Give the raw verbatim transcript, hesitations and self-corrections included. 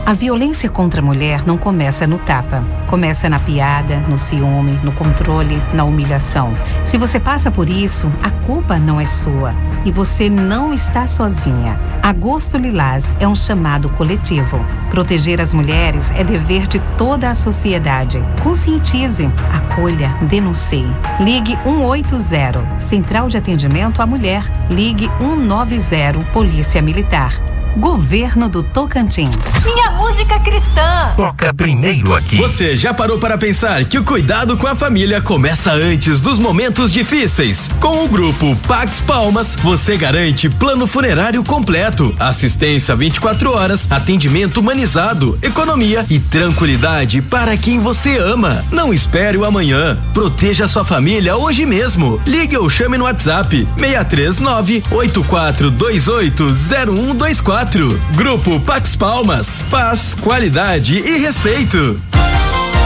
A violência contra a mulher não começa no tapa. Começa na piada, no ciúme, no controle, na humilhação. Se você passa por isso, a culpa não é sua. E você não está sozinha. Agosto Lilás é um chamado coletivo. Proteger as mulheres é dever de toda a sociedade. Conscientize, acolha, denuncie. Ligue um oito zero, Central de Atendimento à Mulher. Ligue um nove zero, Polícia Militar. Governo do Tocantins. Minha música cristã. Toca primeiro aqui. Você já parou para pensar que o cuidado com a família começa antes dos momentos difíceis? Com o grupo Pax Palmas, você garante plano funerário completo, assistência vinte e quatro horas, atendimento humanizado, economia e tranquilidade para quem você ama. Não espere o amanhã. Proteja sua família hoje mesmo. Ligue ou chame no WhatsApp seis três nove, oito quatro dois oito, zero um dois quatro. Grupo Pax Palmas, paz, qualidade e respeito.